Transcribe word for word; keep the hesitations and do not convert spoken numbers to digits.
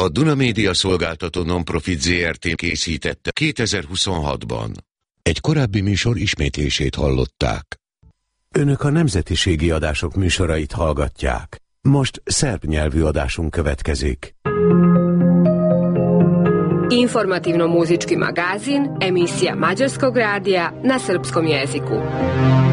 A Duna Média Szolgáltató Nonprofit zé er té készítette kétezer-huszonhatban. Egy korábbi műsor ismétlését hallották. Önök a nemzetiségi adások műsorait hallgatják. Most szerb nyelvű adásunk következik. Informativno-muzički magazin, emisija Mađarskog radija na srpskom jeziku.